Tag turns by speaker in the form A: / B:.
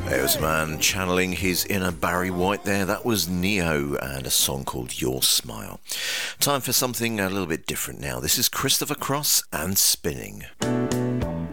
A: There was a man channeling his inner Barry White there. That was Neo and a song called Your Smile. Time for something a little bit different now. This is Christopher Cross and Spinning.